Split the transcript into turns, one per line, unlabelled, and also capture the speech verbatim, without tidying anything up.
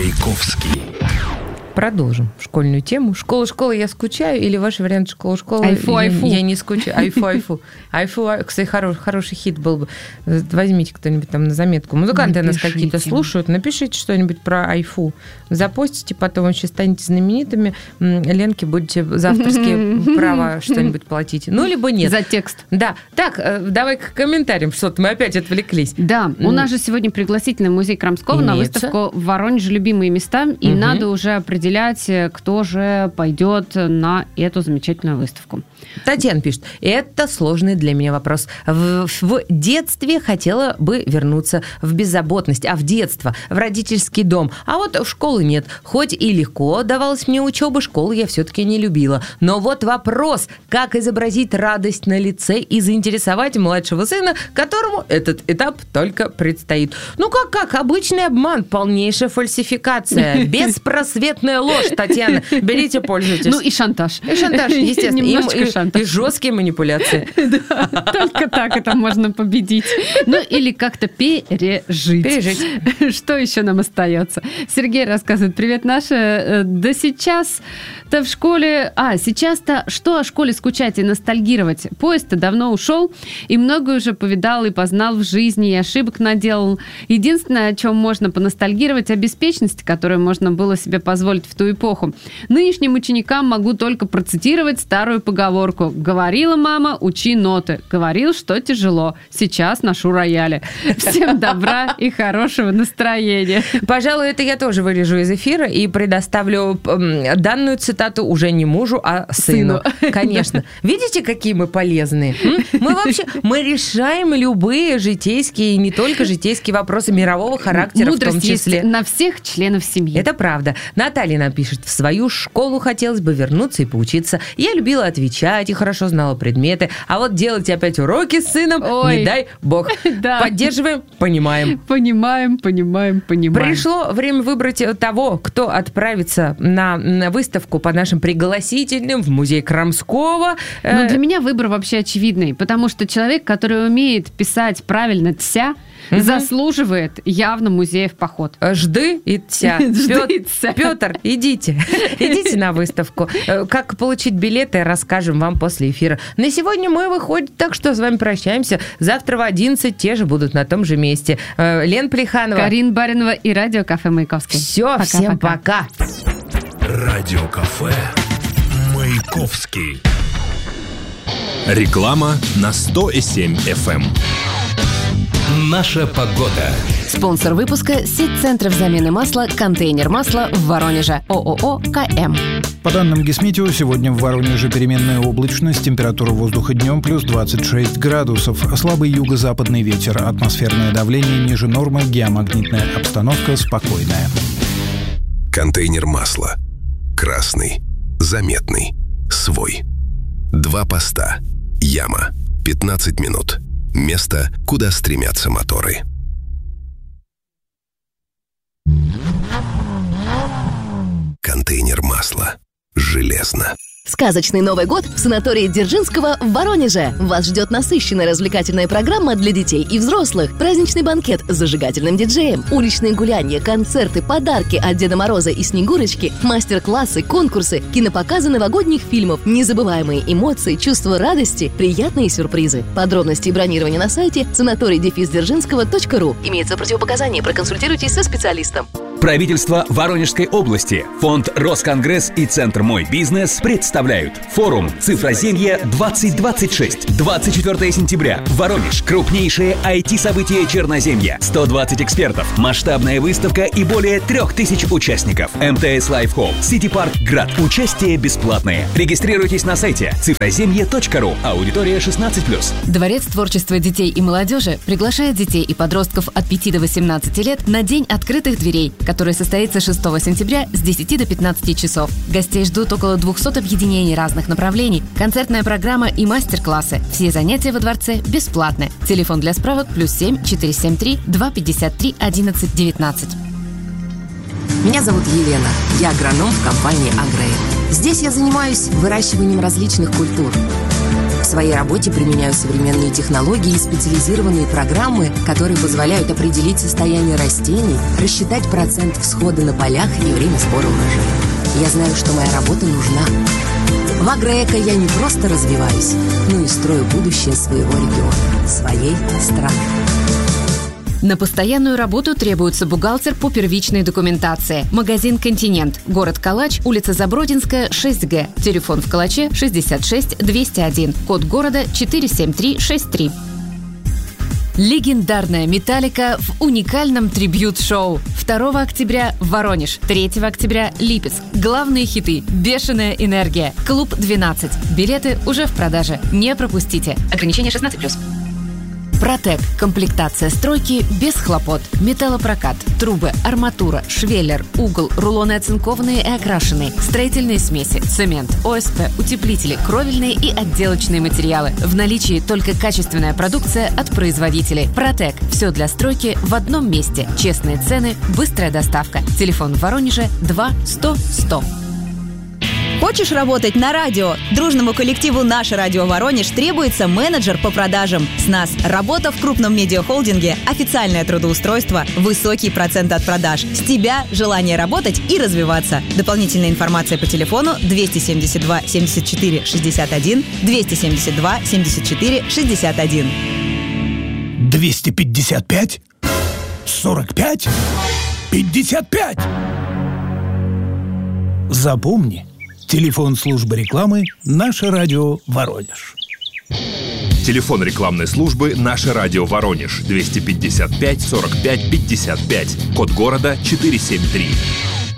Маяковский.
Продолжим школьную тему. Школа, школа, я скучаю, или ваш вариант школа, школа,
айфу,
я,
айфу.
я не скучаю. Айфу, айфу. Айфу, кстати, хороший, хороший хит был бы. Возьмите кто-нибудь там на заметку. Музыканты нас какие-то слушают. Напишите что-нибудь про айфу. Запостите, потом вообще станете знаменитыми. Ленке будете за авторские права что-нибудь платить. Ну, либо нет.
За текст.
Да. Так, давай к комментариям. Что-то мы опять отвлеклись.
Да, у нас же сегодня пригласительный музей Крамского на выставку в Воронеже «Любимые места». И угу. надо уже определить, кто же пойдет на эту замечательную выставку.
Татьяна пишет, это сложный для меня вопрос. В, в детстве хотела бы вернуться в беззаботность, а в детство, в родительский дом. А вот в школу нет. Хоть и легко давалась мне учеба, школу я все-таки не любила. Но вот вопрос, как изобразить радость на лице и заинтересовать младшего сына, которому этот этап только предстоит. Ну как, как? Обычный обман, полнейшая фальсификация, беспросветная ложь, Татьяна. Берите, пользуйтесь.
Ну и шантаж.
И шантаж, естественно.
Немножечко
и,
шантаж.
И жесткие манипуляции.
Да, только так это можно победить. Ну или как-то пережить.
Пережить.
Что еще нам остается? Сергей рассказывает. Привет, Наша. Да сейчас-то в школе... А, сейчас-то что о школе скучать и ностальгировать? Поезд-то давно ушел, и многое уже повидал и познал в жизни, и ошибок наделал. Единственное, о чем можно поностальгировать, о беспечности, которую можно было себе позволить в ту эпоху. Нынешним ученикам могу только процитировать старую поговорку. Говорила мама, учи ноты. Говорил, что тяжело. Сейчас ношу рояли. Всем добра и хорошего настроения.
Пожалуй, это я тоже вырежу из эфира и предоставлю данную цитату уже не мужу, а сыну. сыну. Конечно. Видите, какие мы полезные? Мы вообще, мы решаем любые житейские, и не только житейские вопросы мирового характера,
мудрость
в том числе.
Есть на всех членов семьи.
Это правда. Наталья нам пишет, в свою школу хотелось бы вернуться и поучиться. Я любила отвечать и хорошо знала предметы, а вот делать опять уроки с сыном, Ой. не дай бог. Да. Поддерживаем, понимаем.
Понимаем, понимаем, понимаем.
Пришло время выбрать того, кто отправится на, на выставку по нашим пригласительным в музей Крамского.
Ну, для меня выбор вообще очевидный, потому что человек, который умеет писать правильно «тся», угу. заслуживает явно музея в поход.
Жды и тся. Петр, идите. Идите на выставку. Как получить билеты, расскажем вам после эфира. На сегодня мы выходим, так что с вами прощаемся. Завтра в одиннадцать те же будут на том же месте. Лен Плеханова,
Карин Баринова и радиокафе Маяковский.
Все, пока, всем пока.
пока. Радиокафе Маяковский. Реклама на сто семь эф эм. Наша погода.
Спонсор выпуска – сеть центров замены масла «Контейнер масла» в Воронеже. ООО «КМ».
По данным Гисметео, сегодня в Воронеже переменная облачность, температура воздуха днем плюс двадцать шесть градусов, слабый юго-западный ветер, атмосферное давление ниже нормы, геомагнитная обстановка спокойная.
Контейнер масла. Красный. Заметный. Свой. Два поста. Яма. пятнадцать минут. Место, куда стремятся моторы. Контейнер масла. Железно.
Сказочный Новый год в санатории Дзержинского в Воронеже. Вас ждет насыщенная развлекательная программа для детей и взрослых. Праздничный банкет с зажигательным диджеем, уличные гуляния, концерты, подарки от Деда Мороза и Снегурочки, мастер-классы, конкурсы, кинопоказы новогодних фильмов, незабываемые эмоции, чувство радости, приятные сюрпризы. Подробности и бронирование на сайте санаторий дефис дзержинского точка ру. Имеется противопоказание, проконсультируйтесь со специалистом.
Правительство Воронежской области, фонд Росконгресс и Центр «Мой бизнес» представляют форум «Цифроземье двадцать двадцать шесть». двадцать четвёртого сентября. Воронеж. Крупнейшее ай ти-событие Черноземья. сто двадцать экспертов. Масштабная выставка и более трех тысяч участников. эм тэ эс Life Hall. Сити Парк Град. Участие бесплатное. Регистрируйтесь на сайте цифроземье точка ру. Аудитория шестнадцать плюс.
Дворец творчества детей и молодежи приглашает детей и подростков от пяти до восемнадцати лет на День открытых дверей, который состоится шестого сентября с десяти до пятнадцати часов. Гостей ждут около двухсот объединений разных направлений, концертная программа и мастер-классы. Все занятия во дворце бесплатны. Телефон для справок плюс семь четыреста семьдесят три двести пятьдесят три одиннадцать девятнадцать.
Меня зовут Елена. Я агроном в компании «Агрейн». Здесь я занимаюсь выращиванием различных культур. В своей работе применяю современные технологии и специализированные программы, которые позволяют определить состояние растений, рассчитать процент всхода на полях и время сбора урожая. Я знаю, что моя работа нужна. В Агроэко я не просто развиваюсь, но и строю будущее своего региона, своей страны.
На постоянную работу требуется бухгалтер по первичной документации. Магазин «Континент». Город Калач, улица Забродинская, шесть Г. Телефон в Калаче шестьдесят шесть двести один. Код города четыре семь три шесть три. Легендарная «Металлика» в уникальном трибьют-шоу. второго октября Воронеж, третьего октября Липецк. Главные хиты «Бешеная энергия», Клуб двенадцать. Билеты уже в продаже. Не пропустите. Ограничение шестнадцать плюс. Протек. Комплектация стройки без хлопот. Металлопрокат, трубы, арматура, швеллер, угол, рулоны оцинкованные и окрашенные, строительные смеси, цемент, ОСП, утеплители, кровельные и отделочные материалы. В наличии только качественная продукция от производителей. Протек. Все для стройки в одном месте. Честные цены, быстрая доставка. Телефон в Воронеже два сто сто.
Хочешь работать на радио? Дружному коллективу «Наше радио Воронеж» требуется менеджер по продажам. С нас работа в крупном медиахолдинге, официальное трудоустройство, высокий процент от продаж. С тебя желание работать и развиваться. Дополнительная информация по телефону двести семьдесят два семьдесят четыре шестьдесят один, двести семьдесят два семьдесят четыре шестьдесят один.
двести пятьдесят пять сорок пять пятьдесят пять. Запомни. Телефон службы рекламы «Наше радио Воронеж».
Телефон рекламной службы «Наше радио Воронеж» двести пятьдесят пять сорок пять пятьдесят пять. Код города четыре семь три.